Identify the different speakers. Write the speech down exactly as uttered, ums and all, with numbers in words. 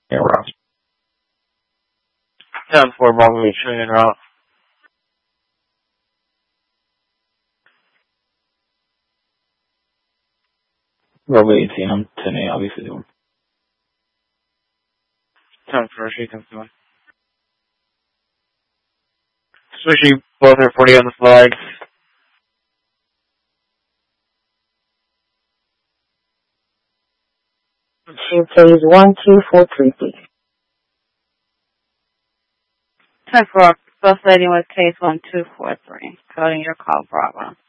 Speaker 1: Yeah, Rob.
Speaker 2: ten four, Bravo eight, showing en route.
Speaker 1: Bravo eight, I'm ten A, obviously.
Speaker 2: ten four, she comes to Switching both are forty on the flag.
Speaker 3: She plays one two four three, please.
Speaker 4: ten four, both landing with case one two four three. Coding your call, Bravo.